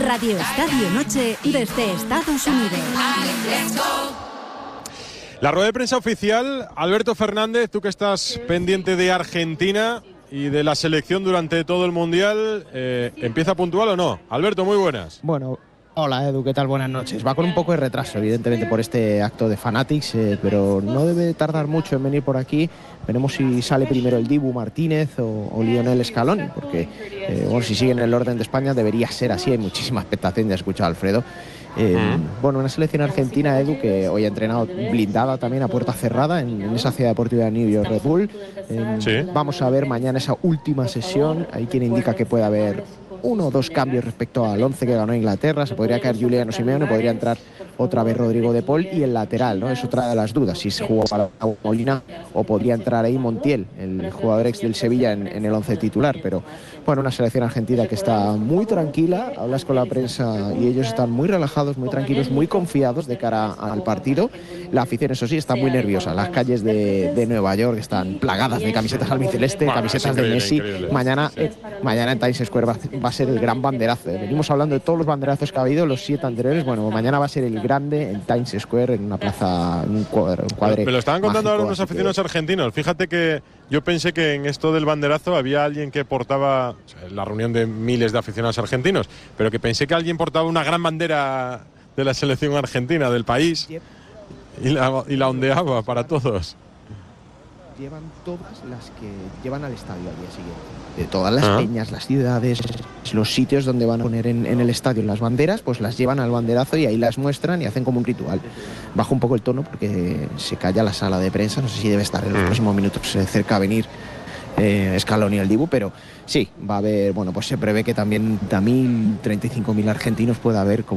Radio Estadio Noche desde Estados Unidos. La rueda de prensa oficial, Alberto Fernández, tú que estás pendiente de Argentina y de la selección durante todo el Mundial, ¿empieza puntual o no? Alberto, muy buenas. Bueno, hola Edu, ¿qué tal? Buenas noches. Va con un poco de retraso, evidentemente, por este acto de Fanatics, pero no debe tardar mucho en venir por aquí. Veremos si sale primero el Dibu Martínez o Lionel Scaloni, porque bueno, si siguen el orden de España debería ser así. Hay muchísima expectación, ya he escuchado a Alfredo. Bueno, una selección argentina, Edu, que hoy ha entrenado blindada también a puerta cerrada en esa ciudad deportiva de New York Red Bull. Sí. Vamos a ver mañana esa última sesión. Hay quien indica que puede haber 1 o 2 cambios respecto al 11 que ganó Inglaterra. Se podría caer Giuliano Simeone, podría entrar otra vez Rodrigo de Paul y el lateral, ¿no? Es otra de las dudas, si se jugó para Molina o podría entrar ahí Montiel, el jugador ex del Sevilla, en el 11 titular. Pero bueno, una selección argentina que está muy tranquila. Hablas con la prensa y ellos están muy relajados, muy tranquilos, muy confiados de cara al partido. La afición, eso sí, está muy nerviosa. Las calles de Nueva York están plagadas de camisetas albiceleste, camisetas de Messi. Increíble. Mañana en Times Square va a ser el gran banderazo. Venimos hablando de todos los banderazos que ha habido, los 7 anteriores. Bueno, mañana va a ser el grande en Times Square, en una plaza, un cuadre. Me lo estaban contando mágico, ahora unos así que aficionados argentinos. Fíjate que yo pensé que en esto del banderazo había alguien que portaba, o sea, la reunión de miles de aficionados argentinos, pero que pensé que alguien portaba una gran bandera de la selección argentina, del país, y la ondeaba para todos. Llevan todas las que llevan al estadio al día siguiente. De todas las peñas, las ciudades, los sitios donde van a poner en el estadio las banderas, pues las llevan al banderazo y ahí las muestran y hacen como un ritual. Bajo un poco el tono porque se calla la sala de prensa. No sé si debe estar en los próximos minutos cerca a venir Scaloni y el Dibu, pero sí, va a haber, bueno, pues se prevé que también 30.000, 35.000 argentinos pueda haber, como